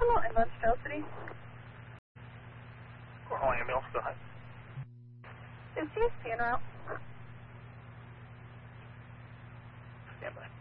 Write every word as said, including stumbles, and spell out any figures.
Hello, ambulance, Trail City. Cornwall ambulance, go ahead. Is C S P en route? Stand by.